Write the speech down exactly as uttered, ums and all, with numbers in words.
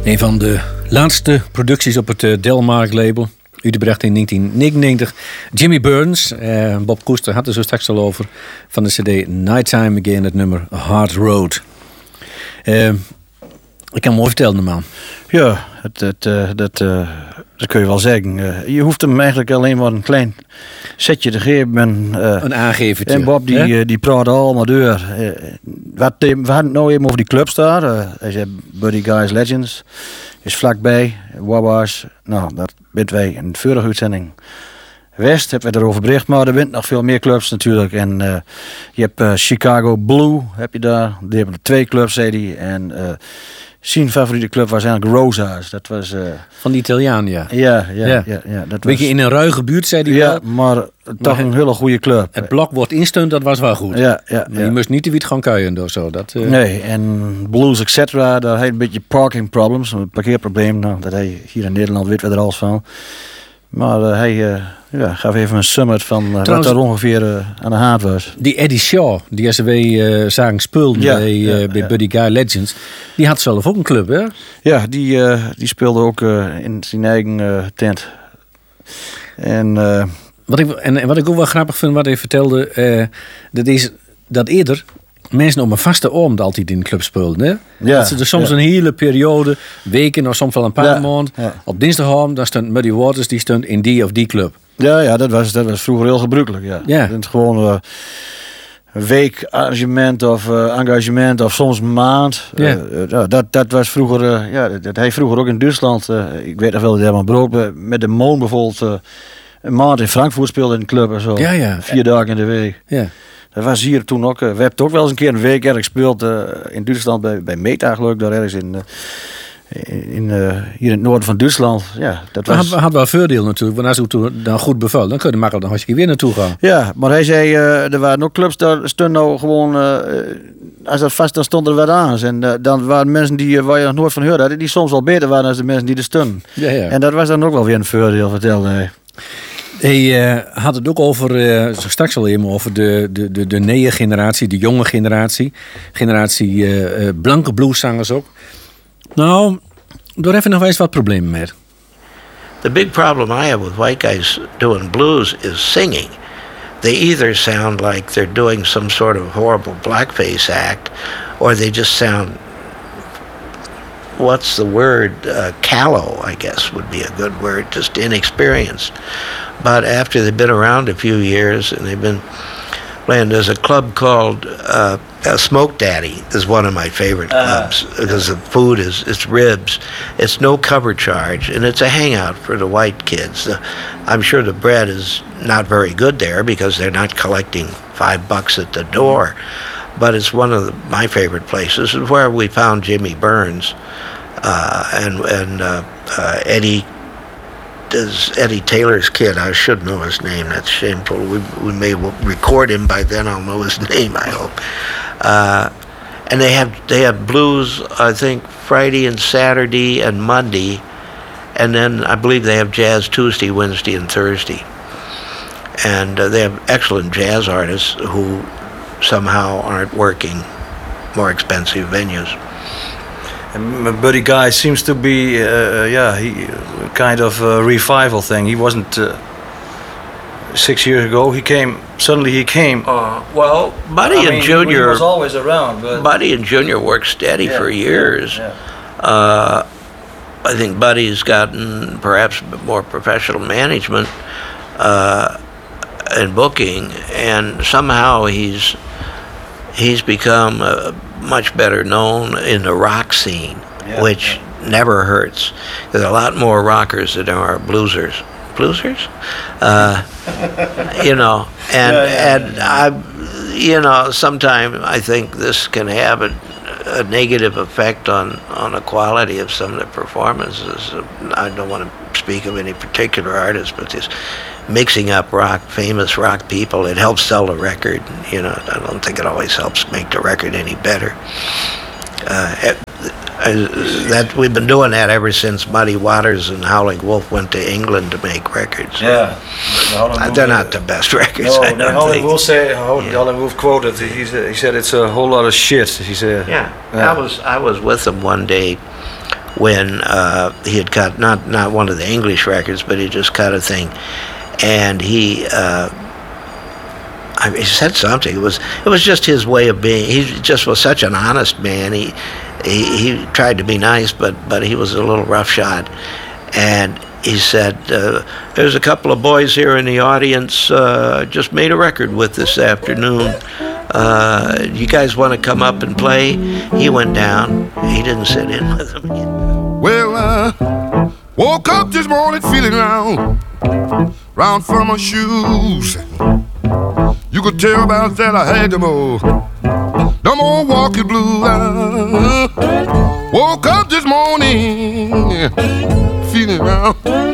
Een van de laatste producties op het uh, Delmark label. Utrecht in negentien negenennegentig. Jimmy Burns, uh, Bob Koester had er zo straks al over. Van de cd Nighttime Again, het nummer Hard Road. Uh, ik kan mooi vertellen, man. Ja, het, het, uh, dat, uh, dat kun je wel zeggen. Uh, je hoeft hem eigenlijk alleen maar een klein setje te geven. En, uh, een aangevertje. En Bob die, uh, die praatte allemaal door. Uh, wat, we hadden het nou even over die clubs daar. Uh, hij zei Buddy Guys Legends. Is vlakbij. Wabash. Nou, dat weten wij in de vorige uitzending. West, hebben we erover bericht, maar er bent nog veel meer clubs natuurlijk. En uh, je hebt uh, Chicago Blue, heb je daar. Die hebben er twee clubs, zei hij. En uh, zijn favoriete club was eigenlijk Rosa's. Dat was... Uh, van de Italiaan, ja. Ja, ja, ja. ja, ja dat Beetje was, in een ruige buurt, zei hij ja, wel. maar toch maar een hele goede club. Het blok wordt insteund, dat was wel goed. Ja, ja, maar ja. je moest niet te wiet gaan kuieren of zo. Dat, uh... Nee, en Blues, et cetera. Daar had je een beetje parking problems, een parkeerprobleem. Nou, dat hij hier in Nederland weet we er alles van. Maar uh, hij uh, ja, gaf even een summit van uh, Trouwens, wat er ongeveer uh, aan de hand was. Die Eddie Shaw, die als we uh, zagen spullen ja, bij, uh, ja, bij ja. Buddy Guy Legends, die had zelf ook een club, hè? Ja, die, uh, die speelde ook uh, in zijn eigen uh, tent. En, uh, wat ik, en, en wat ik ook wel grappig vind, wat hij vertelde, uh, dat is dat eerder mensen op een vaste avond altijd in de club speelden. Hè? Ja, dat ze er soms ja. een hele periode, weken of soms wel een paar Ja, maanden, ja. op dinsdagavond, dan stond Muddy Waters, die stond in die of die club. ja, ja dat, was, dat was vroeger heel gebruikelijk. Ja. Ja. Het gewoon uh, een week arrangement of uh, engagement of soms een maand. Ja. Uh, uh, dat, dat was vroeger, uh, ja, dat, dat hij vroeger ook in Duitsland. Uh, ik weet nog wel dat hij maar brood met de Moon bijvoorbeeld uh, een maand in Frankfurt speelde in de club en zo. Ja, ja. Vier dagen in de week. Ja. Dat was hier toen ook. Uh, we hebben ook wel eens een keer een week ergens gespeeld uh, in Duitsland bij, bij Meta, geloof ik, daar ergens in. Uh, In, uh, hier in het noorden van Duitsland. Ja, dat was... We hadden wel voordeel natuurlijk, want als het dan goed beval, dan kun je er makkelijk nog hartstikke weer naartoe gaan. Ja, maar hij zei, uh, er waren ook clubs, daar stonden nou gewoon, uh, als dat vast, dan stond er wat aan. En uh, dan waren mensen die, uh, waar je nog nooit van hoorde, die soms wel beter waren dan de mensen die er stonden. Ja, ja. En dat was dan ook wel weer een voordeel, vertelde hij. Hij uh, had het ook over, uh, straks al even over de, de, de, de nieuwe generatie, de jonge generatie. Generatie uh, uh, blanke blueszangers ook. Nou, daar heb je nog wel eens wat problemen mee. The big problem I have with white guys doing blues is singing. They either sound like they're doing some sort of horrible blackface act, or they just sound, what's the word, uh, callow, I guess would be a good word, just inexperienced. But after they've been around a few years and they've been playing, there's a club called uh, uh, Smoke Daddy is one of my favorite clubs uh, because the food is it's ribs. It's no cover charge, and it's a hangout for the white kids. Uh, I'm sure the bread is not very good there because they're not collecting five bucks at the door. But it's one of the, my favorite places. It's where we found Jimmy Burns uh, and and uh, uh, Eddie. Is Eddie Taylor's kid. I should know his name. That's shameful. We we may record him by then. I'll know his name, I hope. Uh, and they have they have blues, I think, Friday and Saturday and Monday. And then I believe they have jazz Tuesday, Wednesday, and Thursday. And uh, they have excellent jazz artists who somehow aren't working more expensive venues. And Buddy Guy seems to be, uh, yeah, he kind of a revival thing. He wasn't uh, six years ago. He came suddenly. He came. Uh, well, Buddy I and mean, Junior he was always around. But Buddy and Junior worked steady yeah, for years. Yeah. Uh, I think Buddy's gotten perhaps a bit more professional management uh, and booking, and somehow he's he's become uh, much better known in the rock scene, yeah, which yeah. never hurts. There's a lot more rockers than there are bluesers. Bluesers, uh, you know, and yeah, yeah, and yeah. I, you know, sometimes I think this can have a, a negative effect on on the quality of some of the performances. I don't want to speak of any particular artist, but this mixing up rock, famous rock people, it helps sell the record. You know, I don't think it always helps make the record any better. Uh, it, uh, that we've been doing that ever since Muddy Waters and Howling Wolf went to England to make records. Yeah, uh, they're not the best records. No, I don't Howling think. Wolf say Howling Yeah. Wolf quoted. He said, he said it's a whole lot of shit. He said. Yeah. Yeah. I was I was with them one day when uh, he had cut not not one of the English records, but he just cut a thing, and he. Uh, I mean, he said something. It was it was just his way of being. He just was such an honest man. He he, he tried to be nice, but but he was a little roughshod. And he said, uh, "There's a couple of boys here in the audience. Uh, just made a record with this afternoon. Uh, you guys want to come up and play?" He went down. He didn't sit in with them. Well, I woke up this morning feeling round, round from my shoes. You could tell about that I had them all, them old walking blues. I woke up this morning feeling round.